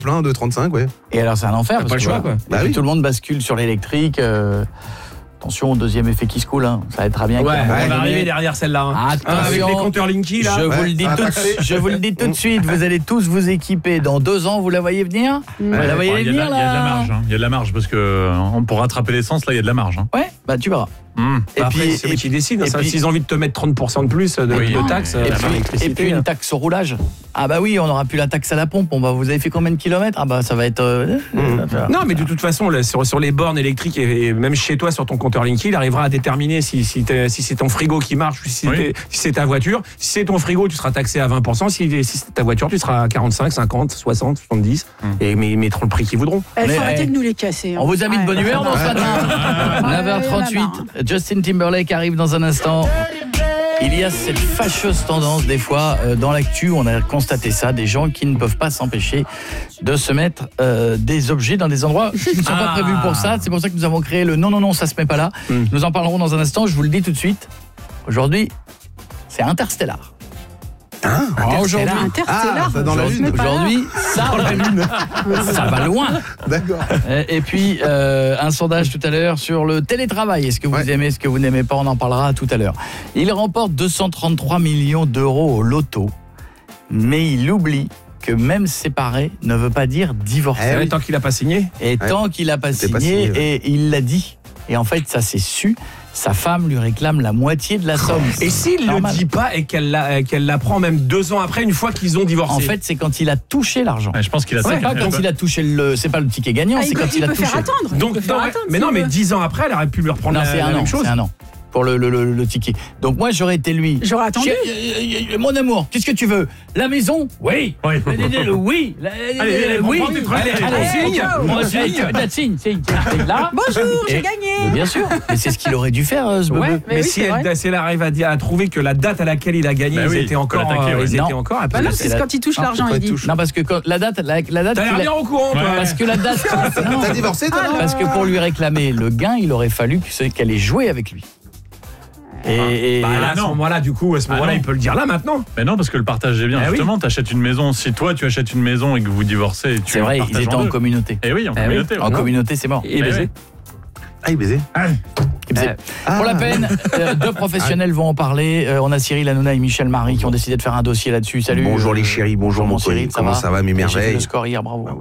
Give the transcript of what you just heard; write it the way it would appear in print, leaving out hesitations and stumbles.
plein de 35, ouais. Et alors c'est un enfer T'as parce pas le que choix, quoi. Bah oui. tout le monde bascule sur l'électrique. Attention au deuxième effet qui se coule, hein. Ça va être très bien. Ouais, qu'à un on moment va donné- arriver derrière celle-là. Hein. Attention. Avec les compteurs Linky, là. Je vous le dis Ouais, je vous le dis tout de suite, vous allez tous vous équiper. Dans 2 ans, vous la voyez venir Vous la voyez Il y a de venir la marge, hein. Il y a de la marge parce que pour rattraper l'essence, là, il y a de la marge. Hein. Ouais, bah tu verras. Et puis, c'est eux qui décident. S'ils ont envie de te mettre 30% de plus de taxes, Et puis une taxe au roulage. Ah bah oui, on n'aura plus la taxe à la pompe. Vous avez fait combien de kilomètres? Ah bah ça va être... Non, mais de toute façon, sur les bornes électriques et même chez toi, sur ton compteur Linky, il arrivera à déterminer si c'est ton frigo qui marche ou si c'est ta voiture. Si c'est ton frigo, tu seras taxé à 20%. Si c'est ta voiture, tu seras à 45, 50, 60, 70. Et mais ils mettront le prix qu'ils voudront. Il faut arrêter de nous les casser. On vous a mis de bonne humeur dans ce matin. 9h38, Justin Timberlake arrive dans un instant. Il y a cette fâcheuse tendance des fois dans l'actu, on a constaté ça, des gens qui ne peuvent pas s'empêcher de se mettre des objets dans des endroits qui ne sont pas prévus pour ça. C'est pour ça que nous avons créé le non, ça se met pas là. Nous en parlerons dans un instant, je vous le dis tout de suite. Aujourd'hui, c'est Interstellar. Aujourd'hui, ça dans la lune. Aujourd'hui, ça va loin. D'accord. Et puis, un sondage tout à l'heure sur le télétravail. Est-ce que vous aimez, est-ce que vous n'aimez pas? On en parlera tout à l'heure. Il remporte 233 millions d'euros au loto, mais il oublie que même séparé ne veut pas dire divorcé. Tant qu'il n'a pas signé. Et tant qu'il n'a pas signé, pas signé, et il l'a dit. Et en fait, ça s'est su. Sa femme lui réclame la moitié de la somme. Et s'il ne le dit pas et qu'elle l'apprend même 2 ans après, une fois qu'ils ont divorcé? En fait, c'est quand il a touché l'argent. Ouais, je pense qu'il a C'est pas quand il a touché c'est pas le ticket gagnant, c'est quand il a touché. Il peut faire attendre. Donc, mais 10 ans après, elle aurait pu lui reprendre Non, c'est la un même an, chose. c'est un an pour le ticket. Donc moi, j'aurais été lui. J'aurais attendu. Mon amour, qu'est-ce que tu veux? La maison? Oui. Oui. Oui. Allez, Oui. signe. Signe. Là. Bonjour, j'ai gagné. Bien sûr. Mais c'est ce qu'il aurait dû faire, ce bebé. Mais si elle arrive à trouver que la date à laquelle il a gagné, ils étaient encore. Bah non, c'est quand il touche l'argent, il dit. Non, parce que la date. T'as l'air bien au courant, toi. Parce que la date. T'as divorcé, toi? Parce que pour lui réclamer le gain, il aurait fallu qu'elle ait joué avec lui. Et à ce moment-là, il peut le dire là maintenant. Mais non, parce que le partage est bien. Justement, t'achètes une maison. Si toi, tu achètes une maison et que vous divorcez, c'est vrai, ils étaient en communauté. Eh oui, en communauté. En communauté, c'est mort. Et baiser. Ah, il baisait. Pour la peine, 2 professionnels vont en parler. On a Cyril Hanouna et Michel Marie qui ont décidé de faire un dossier là-dessus. Salut. Bonjour les chéris, bonjour mon Cyril, Comment ça va mes J'ai fait merveilles? le score hier, bravo.